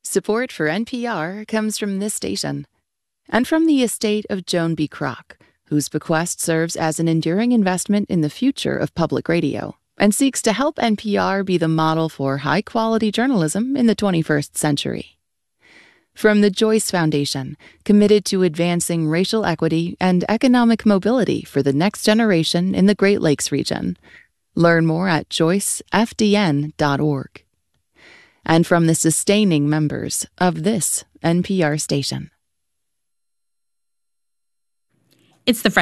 Support for NPR comes from this station and from the estate of Joan B. Kroc, whose bequest serves as an enduring investment in the future of public radio and seeks to help NPR be the model for high-quality journalism in the 21st century. From the Joyce Foundation, committed to advancing racial equity and economic mobility for the next generation in the Great Lakes region. Learn more at joycefdn.org. And from the sustaining members of this NPR station. It's the